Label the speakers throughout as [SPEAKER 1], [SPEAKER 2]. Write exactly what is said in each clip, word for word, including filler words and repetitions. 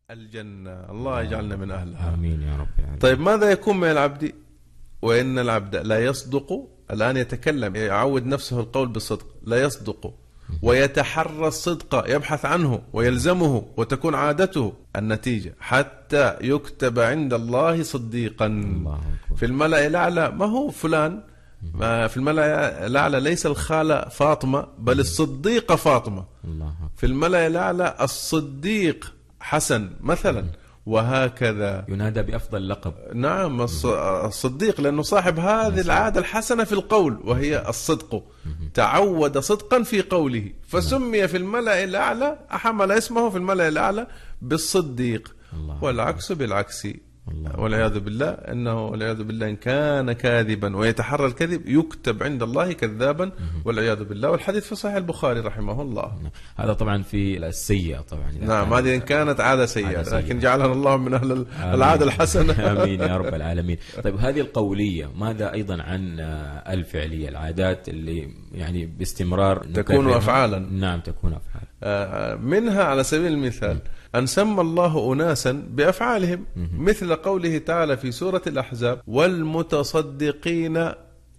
[SPEAKER 1] الجنة. الله يجعلنا من أهلها،
[SPEAKER 2] آمين يا رب العالمين.
[SPEAKER 1] طيب ماذا يكون من العبد؟ وإن العبد لا يصدق، الآن يتكلم، يعود نفسه القول بالصدق، لا يصدق ويتحرى الصدق، يبحث عنه ويلزمه وتكون عادته، النتيجة حتى يكتب عند الله صديقا.
[SPEAKER 2] الله
[SPEAKER 1] في الملأ الأعلى ما هو فلان، ما في الملأ الأعلى ليس الخالة فاطمة بل الصديقة فاطمة.
[SPEAKER 2] الله.
[SPEAKER 1] في الملأ الأعلى الصديق حسن مثلا، وهكذا
[SPEAKER 2] ينادى بأفضل لقب.
[SPEAKER 1] نعم الصديق، لأنه صاحب هذه العادة الحسنة في القول وهي الصدق، تعود صدقا في قوله فسمي في الملأ الأعلى، حمل اسمه في الملأ الأعلى بالصديق. والعكس بالعكس، والعياذ بالله، أنه والعياذ بالله إن كان كاذبا ويتحرى الكذب يكتب عند الله كذابا والعياذ بالله. والحديث في صحيح البخاري رحمه الله.
[SPEAKER 2] هذا طبعا في السيئة طبعا.
[SPEAKER 1] نعم هذه إن كانت عادة سيئة، لكن جعلنا الله من أهل العادة الحسنة.
[SPEAKER 2] آمين يا رب العالمين. طيب هذه القولية، ماذا أيضا عن الفعلية، العادات اللي يعني باستمرار
[SPEAKER 1] تكون أفعالا؟
[SPEAKER 2] نعم تكون أفعال.
[SPEAKER 1] منها على سبيل المثال أن سمى الله أناسا بأفعالهم، مثل قوله تعالى في سورة الأحزاب والمتصدقين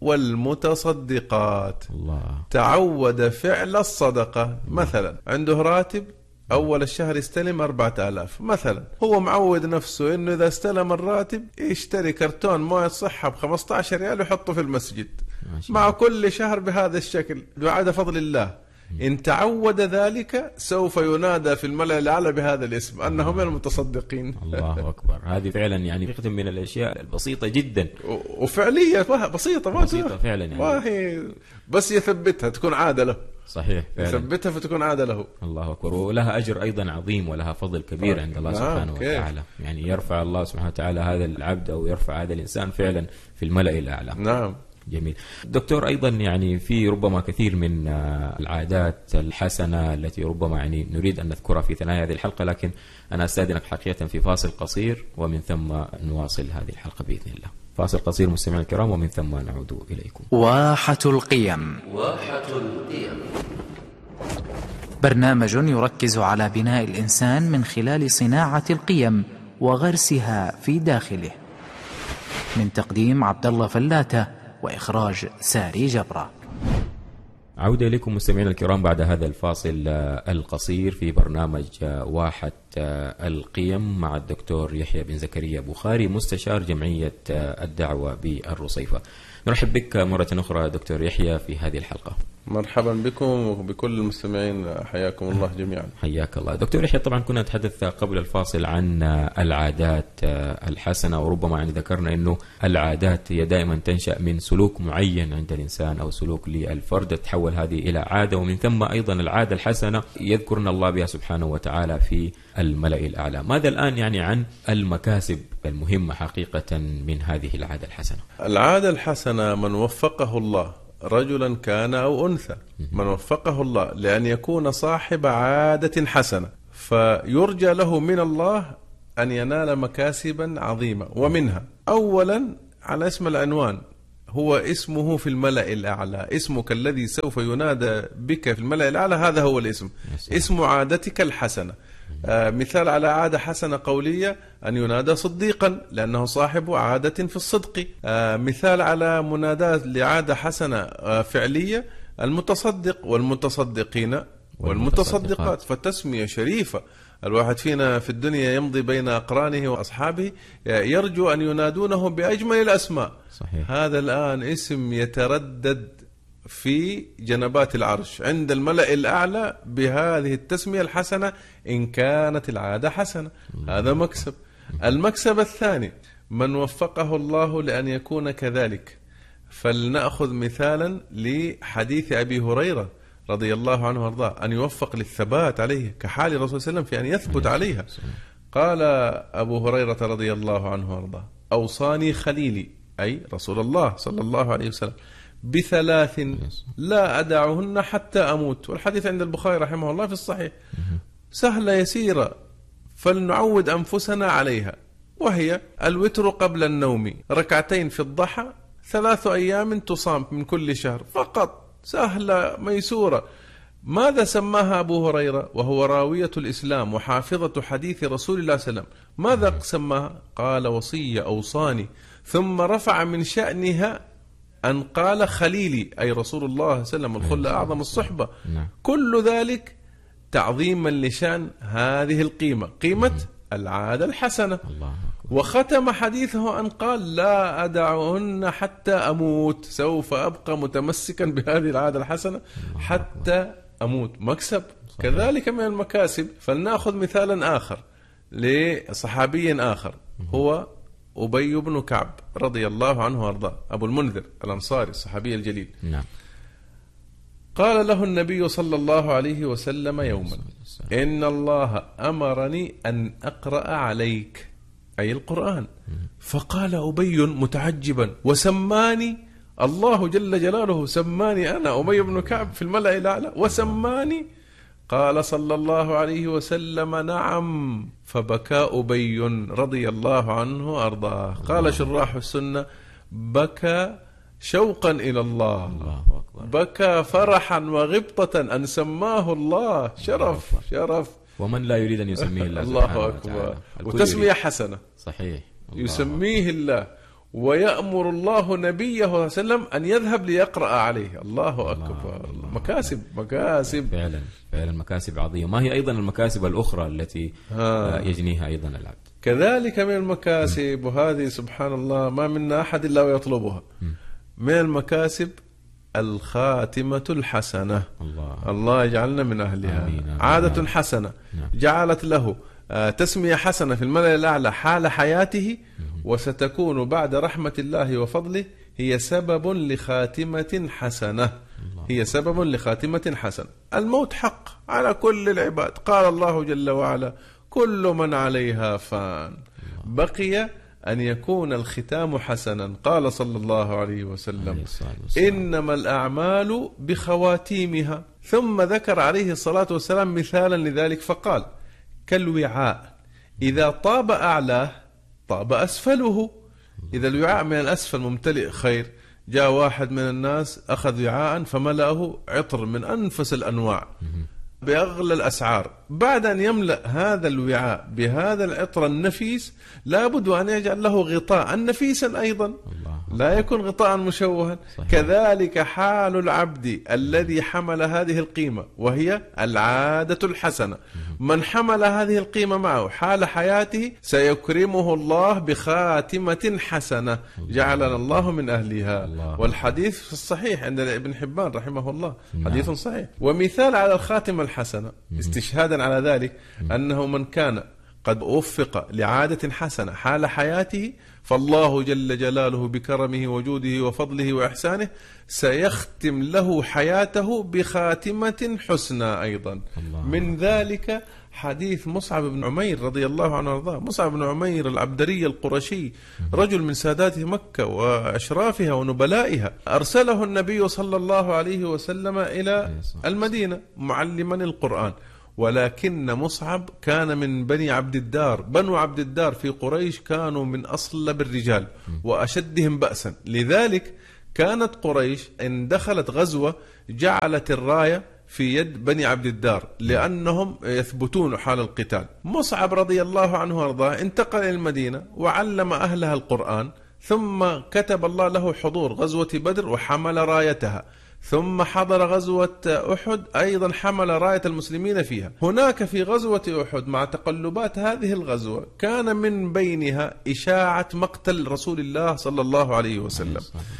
[SPEAKER 1] والمتصدقات.
[SPEAKER 2] الله.
[SPEAKER 1] تعود فعل الصدقة، مثلا عنده راتب أول الشهر يستلم أربعة آلاف مثلا، هو معود نفسه إنه إذا استلم الراتب يشتري كرتون موية صحة بخمسة عشر ريال ويحطه في المسجد مع كل شهر بهذا الشكل بعد فضل الله. إن تعود ذلك سوف ينادى في الملأ الأعلى بهذا الاسم أنهم من المتصدقين.
[SPEAKER 2] الله أكبر. هذه فعلا يعني فقط من الأشياء البسيطة جدا
[SPEAKER 1] وفعلية بسيطة ما
[SPEAKER 2] بسيطة فعلا يعني.
[SPEAKER 1] ما هي بس يثبتها تكون عادة له.
[SPEAKER 2] صحيح فعلا.
[SPEAKER 1] يثبتها فتكون عادة له.
[SPEAKER 2] الله أكبر. ولها أجر أيضا عظيم ولها فضل كبير عند الله سبحانه وتعالى. يعني يرفع الله سبحانه وتعالى هذا العبد أو يرفع هذا الإنسان فعلا في الملأ الأعلى.
[SPEAKER 1] نعم.
[SPEAKER 2] جميل. دكتور أيضا يعني في ربما كثير من العادات الحسنة التي ربما يعني نريد أن نذكرها في ثنايا هذه الحلقة، لكن أنا أستأذنك حقيقة في فاصل قصير ومن ثم نواصل هذه الحلقة بإذن الله. فاصل قصير مستمعينا الكرام ومن ثم نعود إليكم.
[SPEAKER 3] واحة القيم.
[SPEAKER 4] واحة القيم
[SPEAKER 3] برنامج يركز على بناء الإنسان من خلال صناعة القيم وغرسها في داخله، من تقديم عبد الله فلاتة وإخراج ساري جبرة.
[SPEAKER 2] عودة إليكم مستمعينا الكرام بعد هذا الفاصل القصير في برنامج واحة القيم مع الدكتور يحيى بن زكريا بخاري مستشار جمعية الدعوة بالرصيفة. نرحب بك مرة أخرى دكتور يحيى في هذه الحلقة.
[SPEAKER 1] مرحبا بكم وبكل المستمعين، حياكم الله جميعا.
[SPEAKER 2] حياك الله دكتور يحيى. طبعا كنا نتحدث قبل الفاصل عن العادات الحسنة، وربما يعني ذكرنا أنه العادات هي دائما تنشأ من سلوك معين عند الإنسان أو سلوك للفرد تحول هذه إلى عادة، ومن ثم أيضا العادة الحسنة يذكرنا الله بها سبحانه وتعالى في الملأ الأعلى. ماذا الآن يعني عن المكاسب المهمة حقيقة من هذه العادة الحسنة؟
[SPEAKER 1] العادة الحسنة من وفقه الله رجلا كان أو أنثى، من وفقه الله لأن يكون صاحب عادة حسنة فيرجى له من الله أن ينال مكاسبا عظيمة. ومنها أولا على اسم العنوان، هو اسمه في الملأ الأعلى، اسمك الذي سوف ينادى بك في الملأ الأعلى هذا هو الاسم، اسم عادتك الحسنة. آه مثال على عادة حسنة قولية أن ينادى صديقا لأنه صاحب عادة في الصدق. آه مثال على مناداة لعادة حسنة آه فعلية المتصدق والمتصدقين والمتصدقات، فالتسمية شريفة. الواحد فينا في الدنيا يمضي بين أقرانه وأصحابه يرجو أن ينادونه بأجمل الأسماء.
[SPEAKER 2] صحيح.
[SPEAKER 1] هذا الآن اسم يتردد في جنبات العرش عند الملأ الأعلى بهذه التسمية الحسنة إن كانت العادة حسنة. هذا مكسب. المكسب الثاني من وفقه الله لأن يكون كذلك، فلنأخذ مثالا لحديث أبي هريرة رضي الله عنه وارضاه أن يوفق للثبات عليه كحال الرسول صلى الله عليه وسلم في أن يثبت عليها. قال أبو هريرة رضي الله عنه وارضاه أوصاني خليلي أي رسول الله صلى الله عليه وسلم بثلاث لا أدعهن حتى أموت، والحديث عند البخاري رحمه الله في الصحيح. سهلة يسيرة فلنعود أنفسنا عليها، وهي الوتر قبل النوم، ركعتين في الضحى، ثلاث أيام تصام من كل شهر، فقط سهلة ميسورة. ماذا سماها أبو هريرة وهو راوية الإسلام وحافظة حديث رسول الله صلى الله عليه وسلم؟ ماذا سماها؟ قال وصية أوصاني، ثم رفع من شأنها أن قال خليلي، أي رسول الله صلى الله عليه وسلم الخلة أعظم الصحبة. كل ذلك تعظيما لشأن هذه القيمة، قيمة العادة الحسنة. وختم حديثه أن قال لا أدعهن حتى أموت، سوف أبقى متمسكا بهذه العادة الحسنة حتى أموت. مكسب. كذلك من المكاسب. فلنأخذ مثالا آخر لصحابي آخر، هو أبي بن كعب رضي الله عنه وارضاه، أبو المنذر الأنصاري الصحابي الجليل.
[SPEAKER 2] نعم.
[SPEAKER 1] قال له النبي صلى الله عليه وسلم يوما إن الله أمرني أن أقرأ عليك، أي القرآن. فقال أبي متعجبا وسماني الله جل جلاله، سماني أنا أبي بن كعب في الملأ الأعلى وسماني؟ قال صلى الله عليه وسلم نعم. فبكى أبي رضي الله عنه وأرضاه. قال شراح السنة بكى شوقا إلى الله, الله أكبر. بكى فرحا وغبطة أن سماه الله. شرف شرف.
[SPEAKER 2] ومن لا يريد أن يسميه الله.
[SPEAKER 1] الله أكبر. وتسمية حسنة.
[SPEAKER 2] صحيح.
[SPEAKER 1] يسميه الله، ويأمر الله نبيه صلى الله عليه وسلم أن يذهب ليقرأ عليه. الله أكبر. الله. مكاسب مكاسب
[SPEAKER 2] فعلا فعلا مكاسب عظيمة. ما هي أيضا المكاسب الأخرى التي ها. يجنيها أيضا العبد؟
[SPEAKER 1] كذلك من المكاسب، وهذه سبحان الله ما منا أحد إلا ويطلبها. م. من المكاسب الخاتمة الحسنة. الله, الله يجعلنا من أهلها. آمين. عادة آمين. حسنة جعلت له تسمية حسنة في الملأ الأعلى حال حياته، وستكون بعد رحمة الله وفضله هي سبب لخاتمة حسنة. هي سبب لخاتمة حسنة. الموت حق على كل العباد. قال الله جل وعلا كل من عليها فان، بقي أن يكون الختام حسنا. قال صلى الله عليه وسلم إنما الأعمال بخواتيمها. ثم ذكر عليه الصلاة والسلام مثالا لذلك فقال كالوعاء إذا طاب أعلاه طاب أسفله. إذا الوعاء من الأسفل ممتلئ خير، جاء واحد من الناس أخذ وعاء فملأه عطر من أنفس الأنواع بأغلى الأسعار، بعد أن يملأ هذا الوعاء بهذا العطر النفيس لابد أن يجعل له غطاء نفيسا أيضا، لا يكون غطاء مشوها. كذلك حال العبد الذي حمل هذه القيمة وهي العادة الحسنة. من حمل هذه القيمة معه حال حياته سيكرمه الله بخاتمة حسنة، جعلنا الله من أهلها. والحديث في الصحيح عند ابن حبان رحمه الله، حديث صحيح. ومثال على الخاتمة الحسنة استشهادا على ذلك أنه من كان قد وفق لعادة حسنة حال حياته فالله جل جلاله بكرمه وجوده وفضله وإحسانه سيختم له حياته بخاتمة حسنى أيضا. من ذلك حديث مصعب بن عمير رضي الله عنه وارضاه. مصعب بن عمير العبدري القرشي، رجل من سادات مكة وأشرافها ونبلائها، أرسله النبي صلى الله عليه وسلم إلى المدينة معلما القرآن. ولكن مصعب كان من بني عبد الدار. بنو عبد الدار في قريش كانوا من أصلب الرجال وأشدهم بأسا، لذلك كانت قريش إن دخلت غزوة جعلت الراية في يد بني عبد الدار لأنهم يثبتون حال القتال. مصعب رضي الله عنه وارضاه انتقل إلى المدينة وعلم أهلها القرآن، ثم كتب الله له حضور غزوة بدر وحمل رايتها، ثم حضر غزوة أحد أيضا حمل راية المسلمين فيها. هناك في غزوة أحد مع تقلبات هذه الغزوة كان من بينها إشاعة مقتل رسول الله صلى الله عليه وسلم،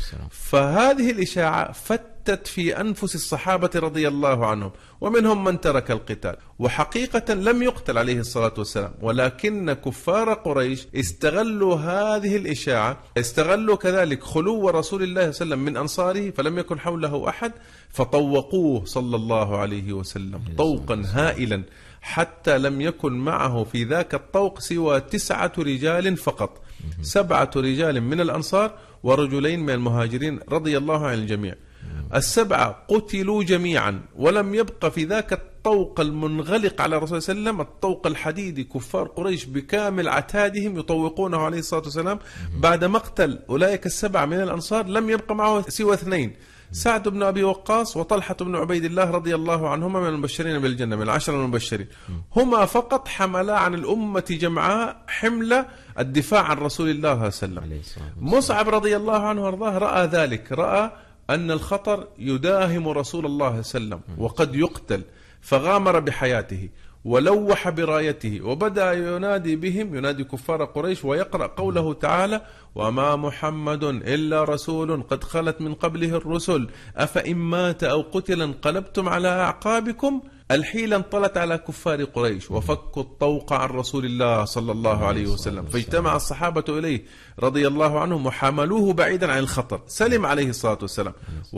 [SPEAKER 1] فهذه الإشاعة فتت في أنفس الصحابة رضي الله عنهم، ومنهم من ترك القتال، وحقيقة لم يقتل عليه الصلاة والسلام، ولكن كفار قريش استغلوا هذه الإشاعة، استغلوا كذلك خلو رسول الله صلى الله عليه وسلم من أنصاره فلم يكن حوله أحد، فطوقوه صلى الله عليه وسلم طوقا هائلا حتى لم يكن معه في ذاك الطوق سوى تسعة رجال فقط، سبعة رجال من الأنصار ورجلين من المهاجرين رضي الله عن الجميع. السبعة قتلوا جميعا، ولم يبقى في ذاك الطوق المنغلق على الرسول صلى الله عليه وسلم، الطوق الحديدي، كفار قريش بكامل عتادهم يطوقونه عليه الصلاة والسلام. بعد مقتل أولئك السبعة من الأنصار لم يبقى معه سوى اثنين، سعد بن أبي وقاص وطلحة بن عبيد الله رضي الله عنهما من المبشرين بالجنة، من العشر المبشرين، هما فقط حملا عن الأمة جمعاء حمل الدفاع عن رسول الله صلى الله عليه وسلم. مصعب رضي الله عنه وارضاه رأى ذلك، رأى أن الخطر يداهم رسول الله صلى الله عليه وسلم وقد يقتل، فغامر بحياته ولوح برايته وبدأ ينادي بهم، ينادي كفار قريش، ويقرأ قوله تعالى: وما محمد إلا رسول قد خلت من قبله الرسل أفإن مات أو قتل انقلبتم على أعقابكم. الحيلة انطلت على كفار قريش وفكوا الطوق عن رسول الله صلى الله عليه وسلم، فاجتمع الصحابة إليه رضي الله عنهم وحملوه بعيدا عن الخطر، سلم عليه الصلاة والسلام.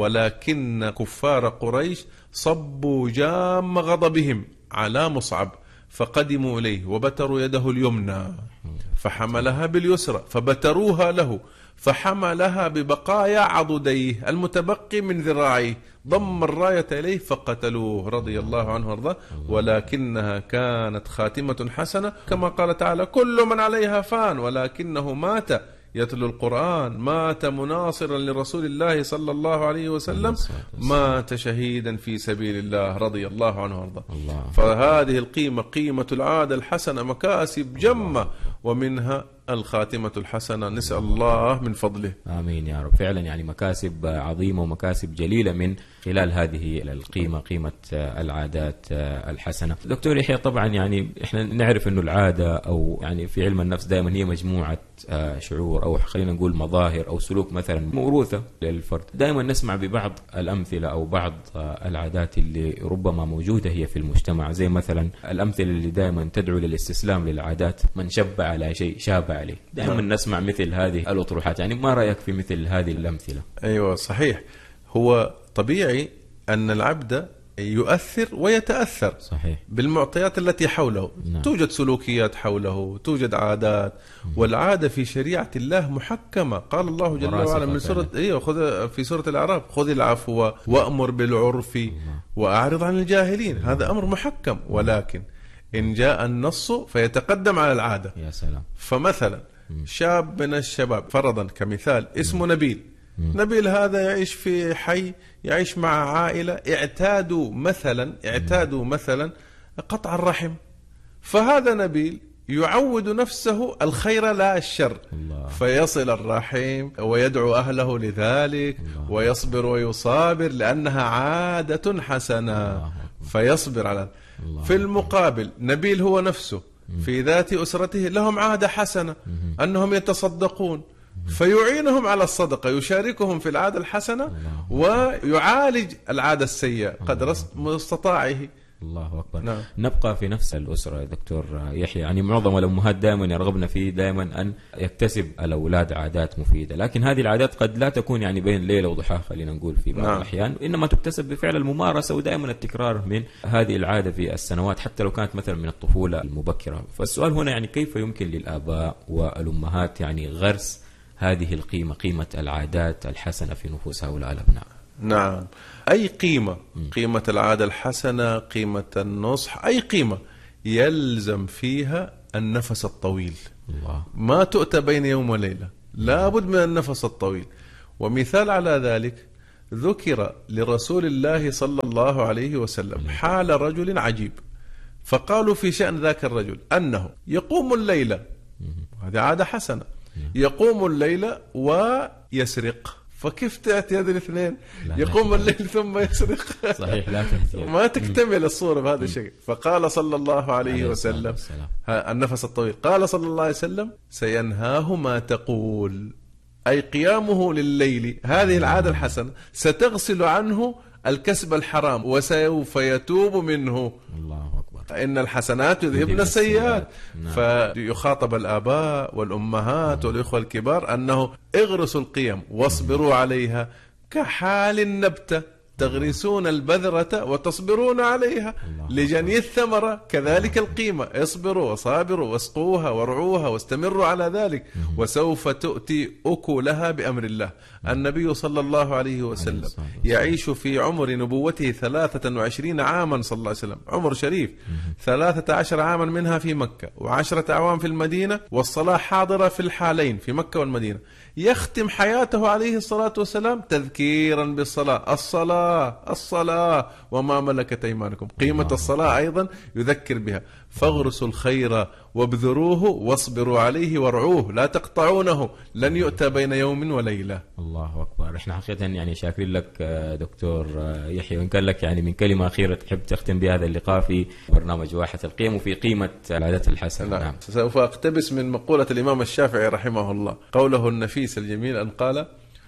[SPEAKER 1] ولكن كفار قريش صبوا جام غضبهم على مصعب، فقدموا إليه وبتروا يده اليمنى فحملها باليسرى، فبتروها له فحملها ببقايا عضديه المتبقي من ذراعيه، ضم الراية إليه فقتلوه رضي الله عنه وارضاه. ولكنها كانت خاتمة حسنة، كما قال تعالى: كل من عليها فان ولكنه مات يتلو القرآن، مات مناصرا لرسول الله صلى الله عليه وسلم، مات شهيدا في سبيل الله رضي الله عنه وارضاه. فهذه القيمة قيمة العادة الحسنة مكاسب جمة، ومنها الخاتمة الحسنة، نسأل الله من فضله.
[SPEAKER 2] آمين يا رب. فعلا يعني مكاسب عظيمة ومكاسب جليلة من خلال هذه القيمة، قيمة العادات الحسنة. دكتور يحيى، طبعا يعني احنا نعرف انه العادة او يعني في علم النفس دائما هي مجموعة شعور او خلينا نقول مظاهر او سلوك مثلا موروثة للفرد. دائما نسمع ببعض الامثلة او بعض العادات اللي ربما موجودة هي في المجتمع، زي مثلا الامثلة اللي دائما تدعو للاستسلام للعادات: من شب على شيء شاب عليه. دائما نسمع مثل هذه الأطروحات، يعني ما رأيك في مثل هذه الأمثلة؟
[SPEAKER 1] أيوة صحيح. هو طبيعي أن العبد يؤثر ويتأثر
[SPEAKER 2] صحيح
[SPEAKER 1] بالمعطيات التي حوله. نعم. توجد سلوكيات حوله، توجد عادات، والعادة في شريعة الله محكمة. قال الله جل وعلا من سورة ايوه خذ في سورة الأعراف: خذ العفو وأمر بالعرف وأعرض عن الجاهلين. هذا أمر محكم، ولكن إن جاء النص فيتقدم على العادة.
[SPEAKER 2] يا سلام.
[SPEAKER 1] فمثلا شاب من الشباب فرضا كمثال اسمه نبيل. نبيل هذا يعيش في حي، يعيش مع عائلة اعتادوا مثلا اعتادوا مثلا قطع الرحم، فهذا نبيل يعود نفسه الخير لا الشر، الله. فيصل الرحم ويدعو أهله لذلك، الله. ويصبر ويصابر لأنها عادة حسنة، الله. فيصبر على الله. في المقابل نبيل هو نفسه في ذات أسرته لهم عادة حسنة أنهم يتصدقون، فيعينهم على الصدقة، يشاركهم في العادة الحسنة ويعالج العادة السيئة قدر مستطاعه.
[SPEAKER 2] الله أكبر. نعم. نبقى في نفس الأسرة يا دكتور يحيى، يعني معظم الأمهات دائما يرغبن في دائما أن يكتسب الأولاد عادات مفيدة، لكن هذه العادات قد لا تكون يعني بين ليلة وضحاها خلينا نقول في بعض نعم. الأحيان، إنما تكتسب بفعل الممارسة ودائما التكرار من هذه العادة في السنوات، حتى لو كانت مثلا من الطفولة المبكرة. فالسؤال هنا يعني كيف يمكن للآباء والأمهات يعني غرس هذه القيمة، قيمة العادات الحسنة في نفوس هؤلاء الأبناء؟
[SPEAKER 1] نعم، أي قيمة، قيمة العادة الحسنة، قيمة النصح، أي قيمة يلزم فيها النفس الطويل. الله. ما تؤتى بين يوم وليلة، لابد من النفس الطويل. ومثال على ذلك ذكر لرسول الله صلى الله عليه وسلم حال رجل عجيب، فقالوا في شأن ذاك الرجل أنه يقوم الليلة، هذه عادة حسنة، يقوم الليلة ويسرق. فكيف تأتي هذه الاثنين؟ يقوم الليل ثم يسرق. صحيح، لا تأتي، ما تكتمل الصورة بهذا الشيء. فقال صلى الله عليه وسلم النفس الطويل، قال صلى الله عليه وسلم: سينهاه ما تقول، أي قيامه لليل هذه العادة الحسنة ستغسل عنه الكسب الحرام وسوف يتوب منه. الله أكبر. إن الحسنات يذهبن السيئات. نعم. فيخاطب الآباء والأمهات والإخوة الكبار أنه اغرسوا القيم واصبروا عليها كحال النبتة، تغرسون البذرة وتصبرون عليها لجني الثمرة كذلك القيمة. اصبروا وصابروا واسقوها وارعوها واستمروا على ذلك وسوف تؤتي أكلها بأمر الله. النبي صلى الله عليه وسلم يعيش في عمر نبوته ثلاثة وعشرين عاما صلى الله عليه وسلم، عمر شريف، ثلاثة عشر عاما منها في مكة وعشرة أعوام في المدينة، والصلاة حاضرة في الحالين في مكة والمدينة. يختم حياته عليه الصلاة والسلام تذكيرا بالصلاة، الصلاة الصلاة وما ملكت أيمانكم، قيمة الصلاة أيضا يذكر بها. فاغرسوا الخير وابذروه واصبروا عليه وارعوه لا تقطعونه، لن يؤتى بين يوم وليلة.
[SPEAKER 2] الله أكبر. احنا حقيقة يعني شاكرين لك دكتور يحيى، وإن كان لك يعني من كلمة أخيرة تحب تختم بهذا اللقاء في برنامج واحة القيم وفي قيمة العادات الحسنة.
[SPEAKER 1] نعم. نعم. سوف أقتبس من مقولة الإمام الشافعي رحمه الله، قوله النفيس الجميل أن قال: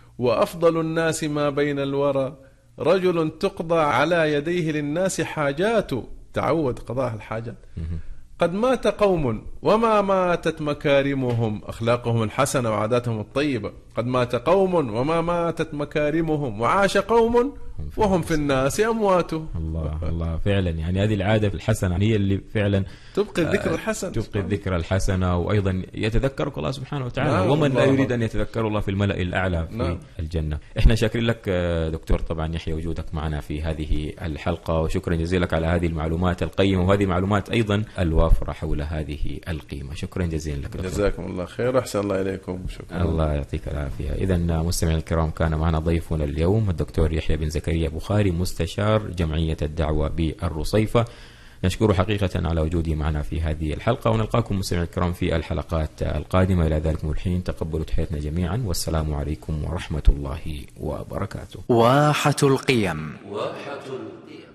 [SPEAKER 1] وأفضل الناس ما بين الورى رجل تقضى على يديه للناس حاجات، تعود قضاء الحاجات، قد مات قوم وما ماتت مكارمهم، أخلاقهم الحسنة وعاداتهم الطيبة، قد مات قوم وما ماتت مكارمهم، وعاش قوم وهم في الناس أموات.
[SPEAKER 2] الله الله، فعلا يعني هذه العادة الحسنة هي اللي فعلا
[SPEAKER 1] تبقي الذكر الحسن،
[SPEAKER 2] تبقي الذكر الحسنة، وأيضا يتذكرك الله سبحانه وتعالى. نعم. ومن لا يريد أن يتذكر الله في الملأ الأعلى في نعم. الجنة. إحنا شاكرين لك دكتور طبعا يحيى وجودك معنا في هذه الحلقة، وشكرا جزيلا لك على هذه المعلومات القيمة وهذه المعلومات أيضا الوافرة حول هذه القيمة. شكرا جزيلا لك دكتور.
[SPEAKER 1] جزاكم الله خير، أحسن الله إليكم. شكرا.
[SPEAKER 2] الله يعطيك العافية. إذا مستمعينا الكرام، كان معنا ضيفنا اليوم الدكتور يحيى بن زكريا بخاري، مستشار جمعية الدعوة بالرصيفة. نشكر حقيقة على وجوده معنا في هذه الحلقة، ونلقاكم مستمعينا الكرام في الحلقات القادمة. إلى ذلك الحين تقبلوا تحياتنا جميعا، والسلام عليكم ورحمة الله وبركاته.
[SPEAKER 3] واحة القيم.
[SPEAKER 4] واحة القيم.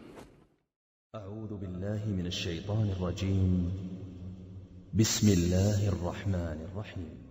[SPEAKER 4] أعوذ بالله من الشيطان الرجيم. بسم الله الرحمن الرحيم.